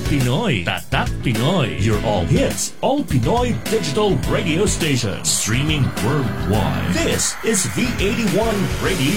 Pinoy. Tatak Pinoy. Your all hits, all Pinoy digital radio station. Streaming worldwide. This is V81 Radio.